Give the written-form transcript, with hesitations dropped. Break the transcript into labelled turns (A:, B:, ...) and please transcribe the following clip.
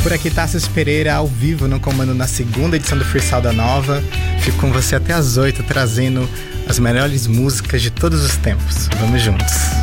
A: Por aqui, Tassos Pereira, ao vivo no comando na segunda edição do Freestyle da Nova. Fico com você até às 8, trazendo as melhores músicas de todos os tempos. Vamos juntos!